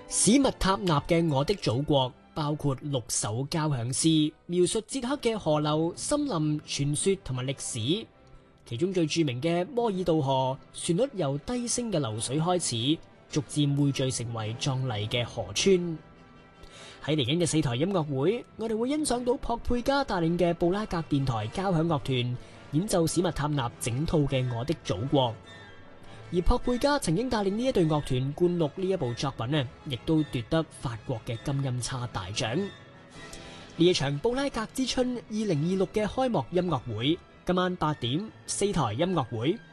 史密塔納嘅《我的祖國》包括6首交響詩，描述捷克嘅河流、森林、傳說同埋歷史。其中最著名嘅《摩爾道河》，旋律由低聲嘅流水開始，逐漸匯聚成為壯麗嘅河川。喺嚟緊嘅4台音樂會，我哋會欣賞到珀佩加帶領嘅布拉格電台交響樂團演奏史密塔納整套嘅《我的祖國》。而珀佩加曾經帶領呢一隊樂團灌錄呢一部作品呢，亦都奪得法國嘅金音叉大獎。呢一場布拉格之春2026嘅開幕音樂會，今晚8點4台音樂會。